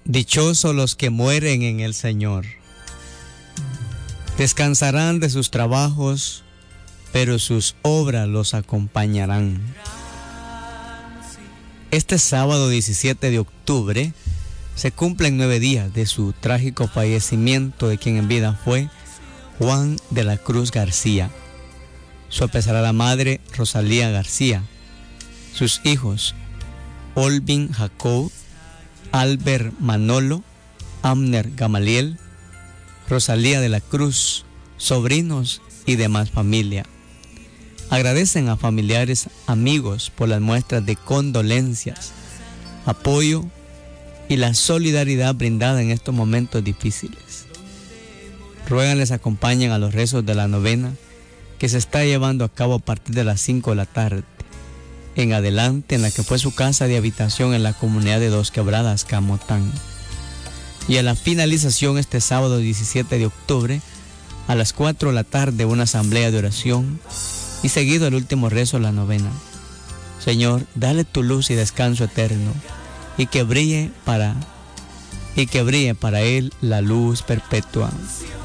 Dichosos los que mueren en el Señor. Descansarán de sus trabajos, pero sus obras los acompañarán. Este sábado 17 de octubre se cumplen 9 días de su trágico fallecimiento, de quien en vida fue Juan de la Cruz García. Su apesarada madre, Rosalía García. Sus hijos, Olvin Jacob, Albert Manolo, Amner Gamaliel, Rosalía de la Cruz, sobrinos y demás familia. Agradecen a familiares, amigos por las muestras de condolencias, apoyo y la solidaridad brindada en estos momentos difíciles. Ruegan les acompañen a los rezos de la novena que se está llevando a cabo a partir de las 5 de la tarde en adelante, en la que fue su casa de habitación en la comunidad de Dos Quebradas, Camotán. Y a la finalización este sábado 17 de octubre a las 4 de la tarde una asamblea de oración y seguido el último rezo de la novena. Señor, dale tu luz y descanso eterno y que brille para él la luz perpetua.